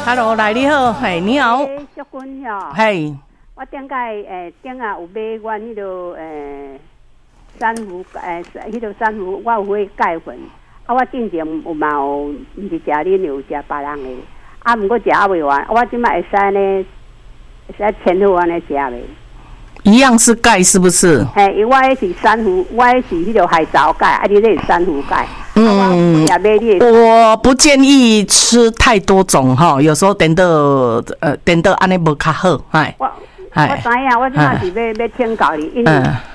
Hello， 来你好，嘿，你好， 小君吼， 嘿， 我顶届顶下有买阮迄落珊瑚迄落珊瑚，我有买钙粉，啊，我之前有嘛有，毋是食恁，有食别人的，啊，毋过食啊未完，我即摆会使呢，会使前后安尼食袂。 一样是钙是不是？ 嘿，因为我是珊瑚，我是迄落海藻钙，啊，你这是珊瑚钙。 我不建议吃太多种哈，有时候等到安尼无较好，哎。我知影，我即马是要请教你，因为